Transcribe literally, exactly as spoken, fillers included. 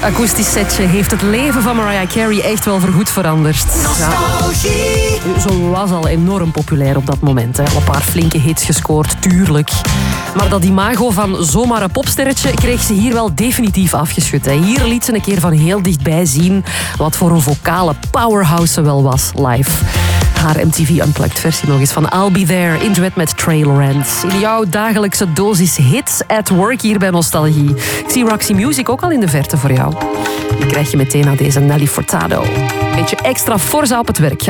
akoestisch setje heeft het leven van Mariah Carey echt wel voorgoed veranderd. Nostalgie. Ja. Ze was al enorm populair op dat moment. Hè. Al een paar flinke hits gescoord, tuurlijk. Maar dat imago van zomaar een popsterretje kreeg ze hier wel definitief afgeschud. Hè. Hier liet ze een keer van heel dichtbij zien wat voor een vocale powerhouse ze wel was live. Haar M T V Unplugged versie nog eens van I'll Be There in duet met Trey Lorentz. In jouw dagelijkse dosis hits at work hier bij Nostalgie. Ik zie Roxy Music ook al in de verte voor jou. Die krijg je meteen aan deze Nelly Furtado. Beetje extra forza op het werk.